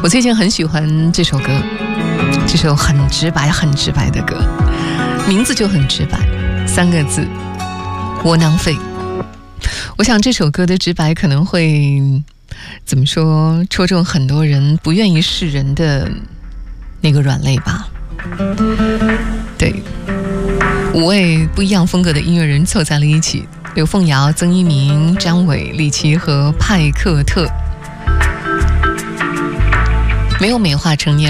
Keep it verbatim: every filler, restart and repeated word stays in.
我最近很喜欢这首歌，这首很直白很直白的歌，名字就很直白，三个字，窝囊废。我想这首歌的直白可能会怎么说，戳中很多人不愿意示人的那个软肋吧。对，五位不一样风格的音乐人凑在了一起，刘凤瑶、曾一鸣、张伟、李琦和派克特，没有美化成年